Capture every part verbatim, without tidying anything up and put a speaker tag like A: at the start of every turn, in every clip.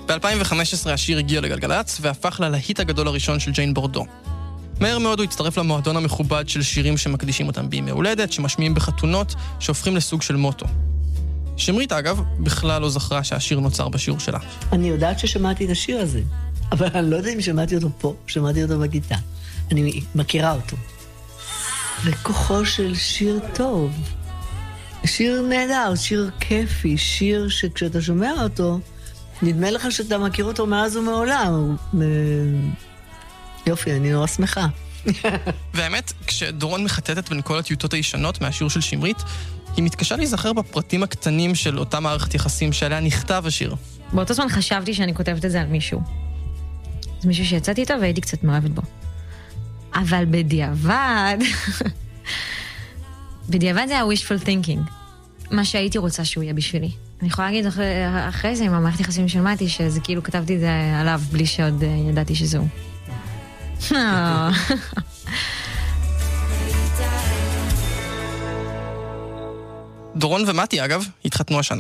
A: ב-אלפיים וחמש עשרה השיר הגיע לגלגלצ והפך ללהיט הגדול הראשון של ג'יין בורדו. מהר מאוד הוא הצטרף למועדון המכובד של שירים שמקדישים אותם בימי הולדת, שמשמיעים בחתונות, שהופכים לסוג של מוטו. שמרית, אגב, בכלל לא זכרה שהשיר נוצר בשיעור שלה.
B: אני יודעת ששמעתי את השיר הזה, אבל אני לא יודעת אם שמעתי אותו פה, שמעתי אותו בכיתה. אני מכירה אותו. וכוחו של שיר טוב. שיר נהדר, שיר כיפי, שיר שכשאתה שומע אותו, נדמה לך שאתה מכיר אותו מאז ומעולם. יופי, אני נורא שמחה.
A: והאמת, כשדורון מחטטת בין כל הטיוטות הישנות מהשיר של שמרית, היא מתקשה להיזכר בפרטים הקטנים של אותה מערכת יחסים שעליה נכתב השיר.
C: באותו זמן חשבתי שאני כותבת את זה על מישהו. זה מישהו שיצאתי איתו והייתי קצת מאוהבת בו. אבל בדיעבד... בדיעבד זה ה-wishful thinking. מה שהייתי רוצה שהוא יהיה בשבילי. אני יכולה להגיד אחרי, אחרי זה, עם המערכת יחסים של מתי, שזה כאילו כתבתי את זה עליו בלי שעוד ידעתי שזהו.
A: דורון ומתי, אגב, התחתנו השנה.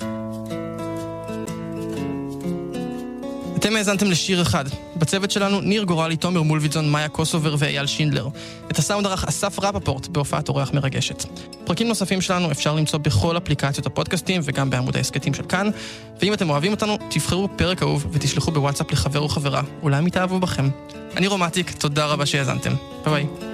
A: אתם האזנתם לשיר אחד. בצוות שלנו ניר גורלי, תומר מולביזון, מאיה קוסובר ואייל שינדלר. את הסאונד ערך אסף רפפורט בהופעת אורח מרגשת. פרקים נוספים שלנו אפשר למצוא בכל אפליקציות הפודקאסטים וגם בעמוד העסקתים של כאן. ואם אתם אוהבים אותנו, תבחרו פרק אהוב ותשלחו בוואטסאפ לחבר או חברה. אולי הם יתאהבו בכם. אני רומטיק, תודה רבה שהאזנתם. ביי ביי.